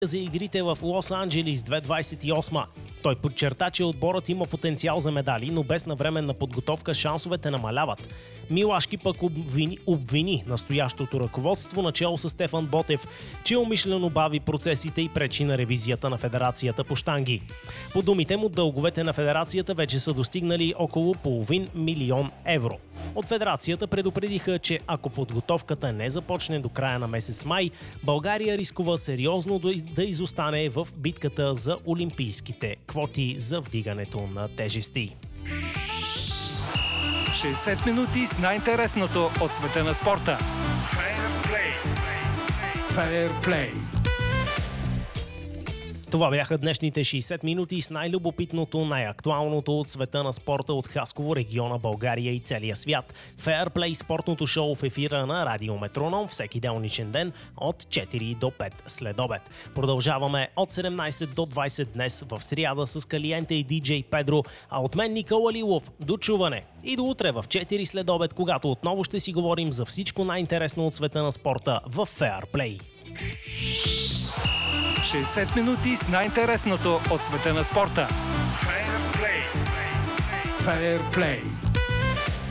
за игрите в Лос-Анджелис 2028. Той подчерта, че отборът има потенциал за медали, но без навременна подготовка шансовете намаляват. Милашки пък обвини настоящото ръководство, начело с Стефан Ботев, че умишлено бави процесите и пречи на ревизията на Федерацията по щанги. По думите му, дълговете на Федерацията вече са достигнали около половин милион евро. От Федерацията предупредиха, че ако подготовката не започне до края на месец май, България рискува сериозно да изостане в битката за олимпийските квоти за вдигането на тежести. 60 минути с най-интересното от света на спорта. Fair Play. Това бяха днешните 60 минути с най-любопитното, най-актуалното от света на спорта от Хасково, региона България и целия свят. Fair Play, спортното шоу в ефира на Радио Метроном всеки делничен ден от 4 до 5 след обед. Продължаваме от 17 до 20 днес в сряда с Калиенте и диджей Педро, а от мен Никола Лилов. До чуване и до утре в 4 след обед, когато отново ще си говорим за всичко най-интересно от света на спорта в Fair Play. 60 минути с най-интересното от света на спорта. Fair Play.